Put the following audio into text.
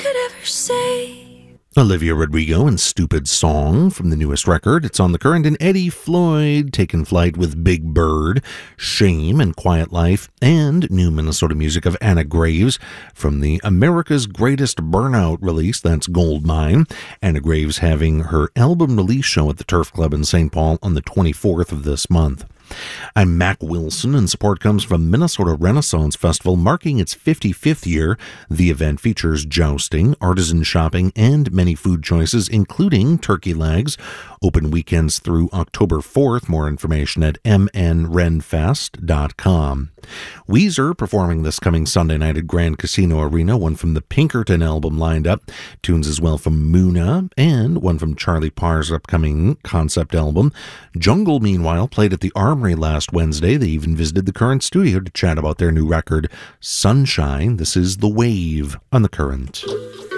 could ever say. Olivia Rodrigo and Stupid Song from the newest record. It's on the current. And Eddie Floyd taking flight with Big Bird, Shame and Quiet Life, and new Minnesota music of Anna Graves from the America's Greatest Burnout release. That's Goldmine. Anna Graves having her album release show at the Turf Club in St. Paul on the 24th of this month. I'm Mac Wilson, and support comes from Minnesota Renaissance Festival, marking its 55th year. The event features jousting, artisan shopping, and many food choices, including turkey legs. Open weekends through October 4th. More information at mnrenfest.com. Weezer performing this coming Sunday night at Grand Casino Arena. One from the Pinkerton album lined up. Tunes as well from Muna, and one from Charlie Parr's upcoming concept album. Jungle, meanwhile, played at the Armory last Wednesday. They even visited the Current studio to chat about their new record, Sunshine. This is The Wave on the Current.